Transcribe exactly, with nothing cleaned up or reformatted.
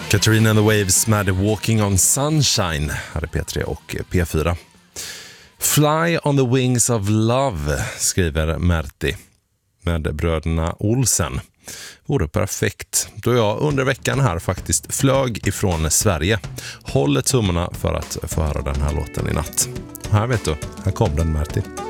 Katarina and the Waves med Walking on Sunshine här är P tre och P fyra. Fly on the wings of love, skriver Märti med bröderna Olsen. Vore perfekt då jag under veckan här faktiskt flög ifrån Sverige. Håller tummarna för att få höra den här låten i natt. Här vet du, här kom den, Märti.